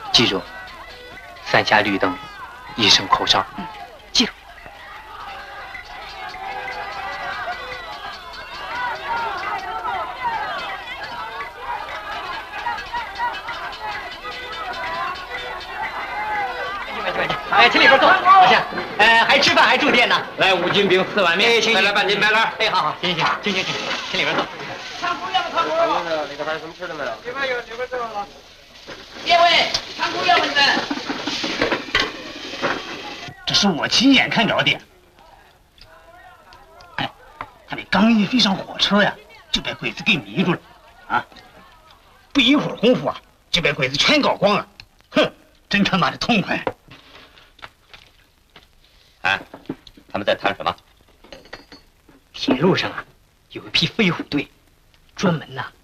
记住，3下绿灯，1声口哨。 记住。 哎，请里边坐，老乡。还吃饭还住店呢。 来5斤饼4碗面，再来半斤白干。 哎，好，行，请里边坐。 汤锅要不汤锅？ 那个还有什么吃的没有？ 里边有，里边这个了。列位，汤锅要不你们？ 这是我亲眼看着的。哎，他们刚一飞上火车呀，就被鬼子给迷住了，啊！不一会儿功夫啊，就被鬼子全搞光了。哼，真他妈的痛快！ 哎，他们在谈什么？ 铁路上啊，有一批飞虎队，专门呐